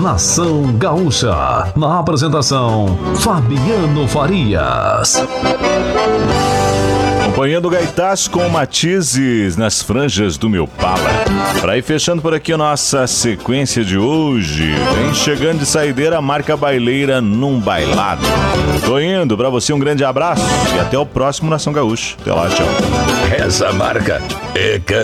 Nação Gaúcha. Na apresentação, Fabiano Farias. Acompanhando o Gaitás com matizes nas franjas do meu pala. Para ir fechando por aqui a nossa sequência de hoje, vem chegando de saideira a marca baileira num bailado. Tô indo, pra você um grande abraço e até o próximo Nação Gaúcha. Até lá, tchau. Essa marca é